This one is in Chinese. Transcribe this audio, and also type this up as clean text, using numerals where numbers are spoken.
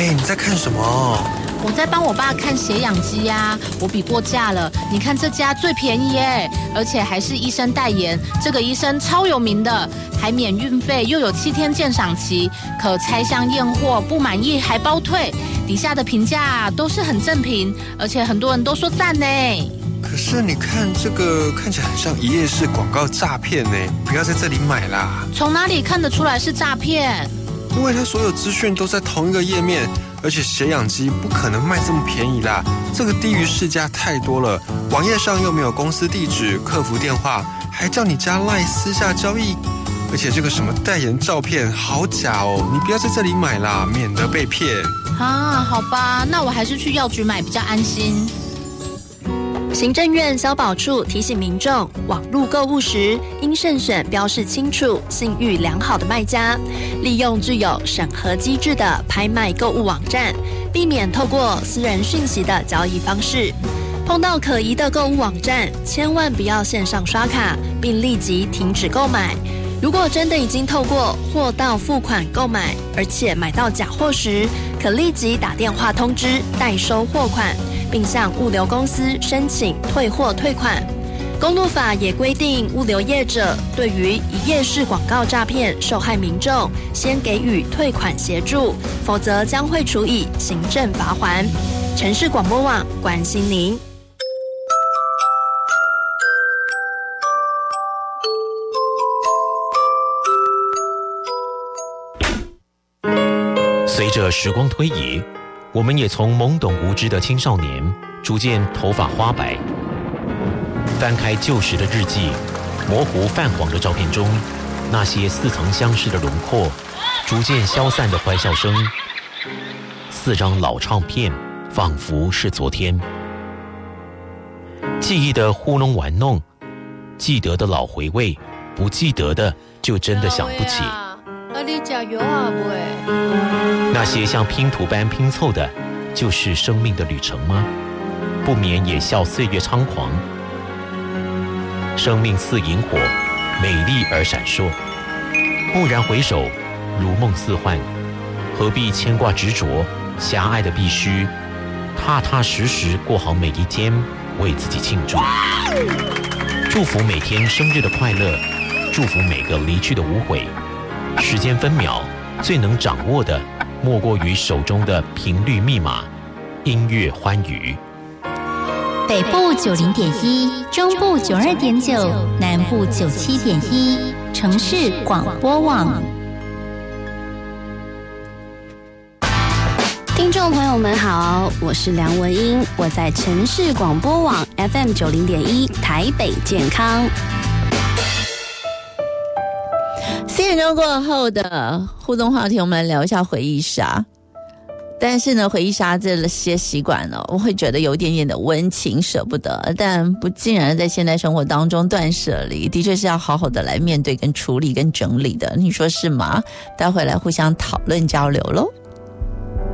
你在看什么？ 我在帮我爸看血氧机啊，我比过价了，你看这家最便宜耶，而且还是医生代言，这个医生超有名的，还免运费，又有7天鉴赏期，可拆箱验货，不满意还包退，底下的评价都是很正评，而且很多人都说赞呢。 可是你看这个看起来很像一页式广告诈骗呢，不要在这里买啦。 从哪里看得出来是诈骗？ 因为它所有资讯都在同一个页面，而且血氧机不可能卖这么便宜啦，这个低于市价太多了，网页上又没有公司地址、客服电话，还叫你加 LINE 私下交易，而且这个什么代言照片好假哦，你不要在这里买啦，免得被骗啊。好吧，那我还是去药局买比较安心。 行政院消保处提醒民众，网络购物时应慎选标示清楚、信誉良好的卖家，利用具有审核机制的拍卖购物网站，避免透过私人讯息的交易方式。碰到可疑的购物网站，千万不要线上刷卡，并立即停止购买。如果真的已经透过货到付款购买，而且买到假货时，可立即打电话通知代收货款，并向物流公司申请退货退款。公路法也规定，物流业者对于一页式广告诈骗受害民众，先给予退款协助，否则将会处以行政罚锾。城市广播网关心您。 随着时光推移，我们也从懵懂无知的青少年逐渐头发花白。翻开旧时的日记，模糊泛黄的照片中，那些似曾相识的轮廓，逐渐消散的欢笑声，4张老唱片仿佛是昨天。记忆的糊弄玩弄，记得的老回味，不记得的就真的想不起。 你吃药啊不？ 那些像拼图般拼凑的，就是生命的旅程吗？不免也笑岁月猖狂。生命似萤火，美丽而闪烁。蓦然回首，如梦似幻，何必牵挂执着？狭隘的必须，踏踏实实过好每一天，为自己庆祝。祝福每天生日的快乐，祝福每个离去的无悔。时间分秒，最能掌握的，莫过于手中的频率密码，音乐欢愉。 北部90.1，中部92.9，南部97.1，城市广播网。 听众朋友们好，我是梁文音，我在城市广播网 FM 90.1台北健康。 4点钟过后的互动话题，我们来聊一下回忆杀。但是呢，回忆杀这些习惯呢，我会觉得有一点点的温情舍不得，但不尽然在现代生活当中断舍离，的确是要好好的来面对跟处理跟整理的，你说是吗？待会来互相讨论交流咯。